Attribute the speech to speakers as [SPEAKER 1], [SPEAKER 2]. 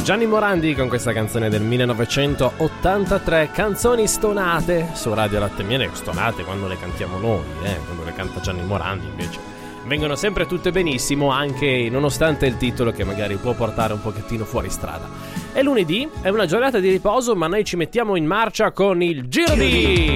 [SPEAKER 1] Gianni Morandi con questa canzone del 1983, canzoni stonate su Radio Latte e Miele. Stonate quando le cantiamo noi, quando le canta Gianni Morandi invece vengono sempre tutte benissimo, anche nonostante il titolo che magari può portare un pochettino fuori strada. È lunedì, è una giornata di riposo, ma noi ci mettiamo in marcia con il Giro di...